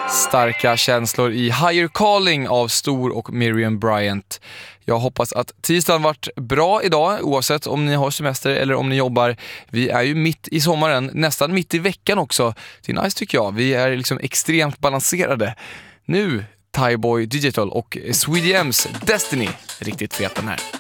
Starka känslor i Higher Calling av Stor och Miriam Bryant. Jag hoppas att tisdagen varit bra idag, oavsett om ni har semester eller om ni jobbar. Vi är ju mitt i sommaren, nästan mitt i veckan också. Det är nice tycker jag. Vi är liksom extremt balanserade. Nu, Thai Boy Digital och Swedish M's Destiny. Riktigt fet den här.